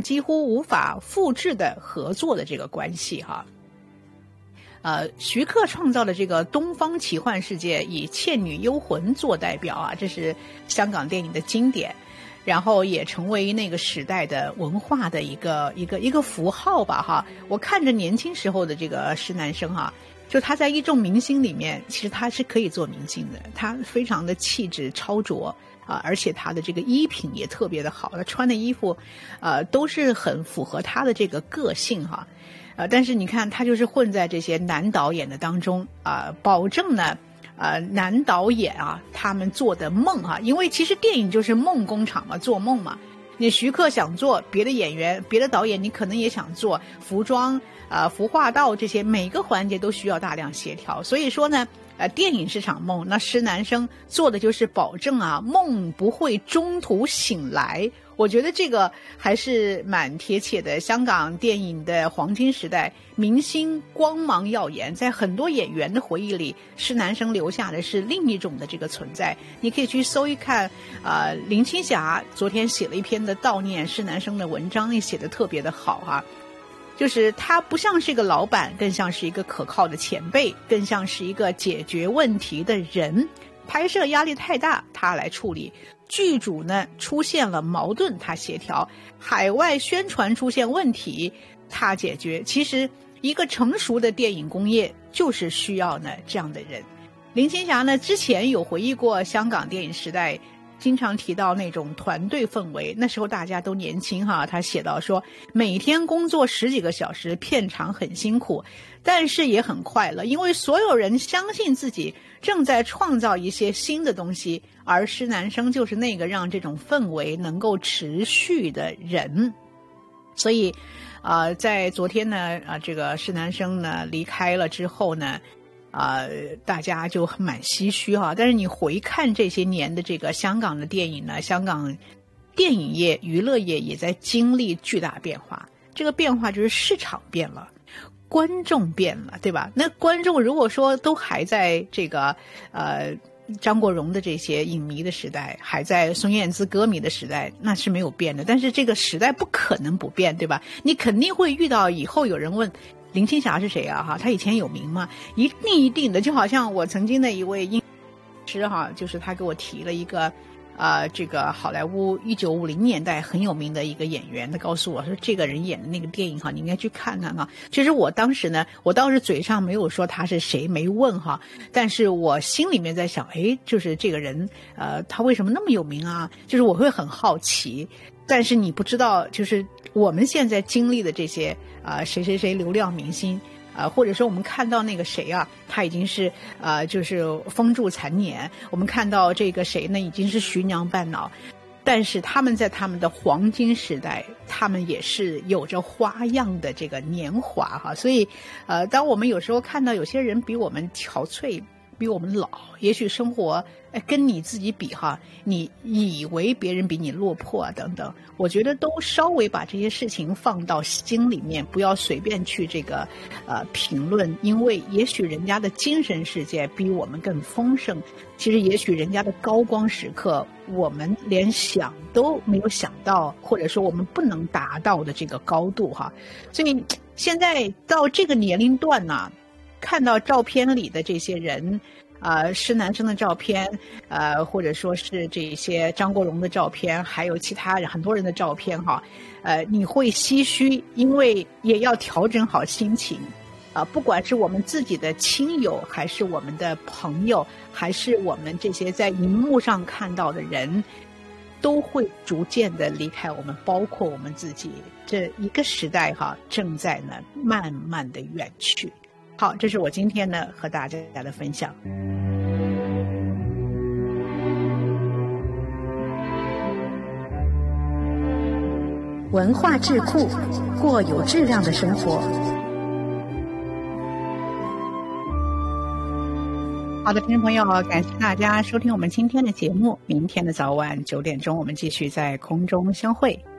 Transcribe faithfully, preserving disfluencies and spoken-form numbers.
几乎无法复制的合作的这个关系哈。呃，徐克创造的这个东方奇幻世界以《倩女幽魂》做代表啊，这是香港电影的经典，然后也成为那个时代的文化的一个一个一个符号吧哈。我看着年轻时候的这个施南生哈，就他在一众明星里面，其实他是可以做明星的，他非常的气质超卓啊，而且他的这个衣品也特别的好，他穿的衣服，呃，都是很符合他的这个个性哈。呃，但是你看，他就是混在这些男导演的当中啊、呃，保证呢，呃，男导演啊，他们做的梦啊，因为其实电影就是梦工厂嘛，做梦嘛。你徐克想做，别的演员、别的导演，你可能也想做服装、呃，服化道这些，每个环节都需要大量协调。所以说呢，呃，电影是场梦，那施南生做的就是保证啊，梦不会中途醒来。我觉得这个还是蛮贴切的。香港电影的黄金时代，明星光芒耀眼，在很多演员的回忆里，施南生留下的是另一种的这个存在。你可以去搜一看，呃，林青霞昨天写了一篇的悼念施南生的文章，也写得特别的好啊。就是他不像是一个老板，更像是一个可靠的前辈，更像是一个解决问题的人。拍摄压力太大，他来处理；剧组呢出现了矛盾，他协调；海外宣传出现问题，他解决。其实一个成熟的电影工业就是需要呢这样的人。林青霞呢之前有回忆过香港电影时代，经常提到那种团队氛围，那时候大家都年轻哈。他写到说，每天工作十几个小时，片场很辛苦，但是也很快乐，因为所有人相信自己正在创造一些新的东西，而施南生就是那个让这种氛围能够持续的人。所以呃，在昨天呢呃，这个施南生呢离开了之后呢，呃，大家就蛮唏嘘哈。但是你回看这些年的这个香港的电影呢，香港电影业、娱乐业也在经历巨大变化。这个变化就是市场变了，观众变了，对吧？那观众如果说都还在这个呃张国荣的这些影迷的时代，还在孙燕姿歌迷的时代，那是没有变的。但是这个时代不可能不变，对吧？你肯定会遇到以后有人问林青霞是谁啊？哈，她以前有名吗？一定一定的，就好像我曾经的一位音师哈，就是他给我提了一个。呃，这个好莱坞一九五零年代很有名的一个演员，他告诉我说，这个人演的那个电影哈，你应该去看看哈。其实我当时呢，我倒是嘴上没有说他是谁，没问哈，但是我心里面在想，哎，就是这个人，呃，他为什么那么有名啊？就是我会很好奇。但是你不知道，就是我们现在经历的这些啊、呃，谁谁谁流量明星。呃，或者说我们看到那个谁啊，他已经是呃，就是风烛残年。我们看到这个谁呢，已经是徐娘半老。但是他们在他们的黄金时代，他们也是有着花样的这个年华哈。所以，呃，当我们有时候看到有些人比我们憔悴，比我们老，也许生活跟你自己比哈，你以为别人比你落魄啊等等，我觉得都稍微把这些事情放到心里面，不要随便去这个呃评论，因为也许人家的精神世界比我们更丰盛，其实也许人家的高光时刻我们连想都没有想到，或者说我们不能达到的这个高度哈。所以现在到这个年龄段呢、啊，看到照片里的这些人呃，施南生的照片，呃，或者说是这些张国荣的照片，还有其他人很多人的照片哈，呃，你会唏嘘，因为也要调整好心情啊、呃，不管是我们自己的亲友，还是我们的朋友，还是我们这些在荧幕上看到的人，都会逐渐的离开我们，包括我们自己。这一个时代哈，正在呢慢慢的远去。好，这是我今天呢和大家的分享。 文化智库，过有质量的生活。 好的，听众朋友，感谢大家收听我们今天的节目。明天的早晚九点钟，我们继续在空中相会。